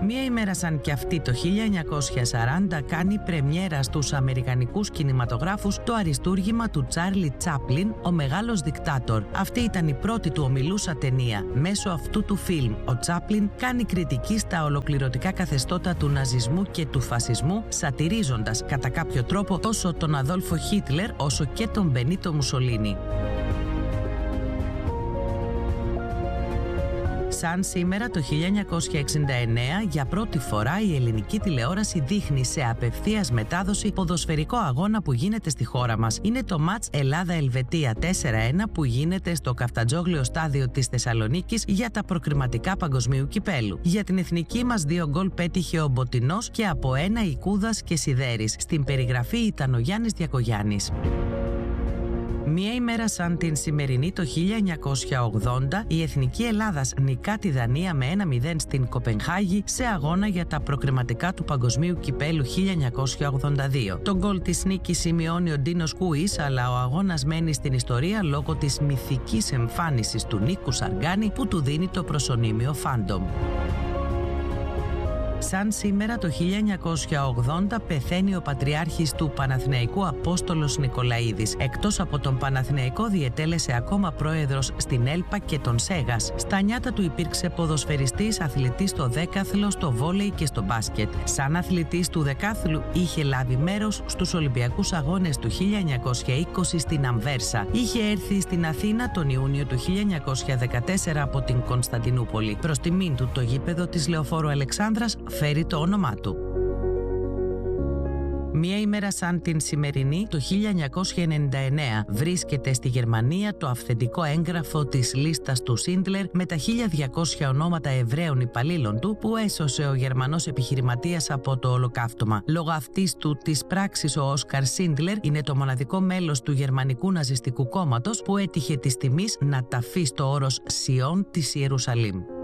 Μία ημέρα σαν κι αυτή το 1940 κάνει πρεμιέρα στους αμερικανικούς κινηματογράφους το αριστούργημα του Τσάρλι Τσάπλιν, «Ο Μεγάλος Δικτάτορ». Αυτή ήταν η πρώτη του ομιλούσα ταινία. Μέσω αυτού του φιλμ, ο Τσάπλιν κάνει κριτική στα ολοκληρωτικά καθεστώτα του ναζισμού και του φασισμού, σατιρίζοντας κατά κάποιο τρόπο τόσο τον Αδόλφο Χίτλερ όσο και τον Μπενίτο Μουσολίνι. Σαν σήμερα το 1969, για πρώτη φορά η ελληνική τηλεόραση δείχνει σε απευθείας μετάδοση ποδοσφαιρικό αγώνα που γίνεται στη χώρα μας. Είναι το μάτς Ελλάδα-Ελβετία 4-1 που γίνεται στο Καφτατζόγλιο στάδιο της Θεσσαλονίκης για τα προκριματικά παγκοσμίου κυπέλου. Για την εθνική μας 2 γκολ πέτυχε ο Μποτεινός και από 1 η Κούδας και Σιδέρης. Στην περιγραφή ήταν ο Γιάννης Διακογιάννης. Μία ημέρα σαν την σημερινή το 1980, η Εθνική Ελλάδας νικά τη Δανία με 1-0 στην Κοπενχάγη σε αγώνα για τα προκριματικά του Παγκοσμίου Κυπέλου 1982. Το γκολ της νίκης σημειώνει ο Ντίνος Κούης, αλλά ο αγώνας μένει στην ιστορία λόγω της μυθικής εμφάνισης του Νίκου Σαργκάνη που του δίνει το προσωνύμιο Φάντομ. Σαν σήμερα το 1980 πεθαίνει ο Πατριάρχης του Παναθηναϊκού Απόστολος Νικολαίδης. Εκτός από τον Παναθηναϊκό διετέλεσε ακόμα πρόεδρος στην Έλπα και τον Σέγας. Στα νιάτα του υπήρξε ποδοσφαιριστής, αθλητής στο δέκαθλο, στο βόλεϊ και στο μπάσκετ. Σαν αθλητής του δεκάθλου είχε λάβει μέρος στους Ολυμπιακούς Αγώνες του 1920 στην Αμβέρσα. Είχε έρθει στην Αθήνα τον Ιούνιο του 1914 από την Κωνσταντινούπολη. Προς τιμήν του το γήπεδο της Λεωφόρου Αλεξάνδρας φέρει το όνομά του. Μία ημέρα σαν την σημερινή, το 1999, βρίσκεται στη Γερμανία το αυθεντικό έγγραφο της λίστας του Σίντλερ με τα 1200 ονόματα Εβραίων υπαλλήλων του που έσωσε ο Γερμανός επιχειρηματίας από το Ολοκαύτωμα. Λόγω αυτής της πράξης, ο Όσκαρ Σίντλερ είναι το μοναδικό μέλος του Γερμανικού Ναζιστικού Κόμματος που έτυχε της τιμής να ταφεί στο όρος Σιών της Ιερουσαλήμ.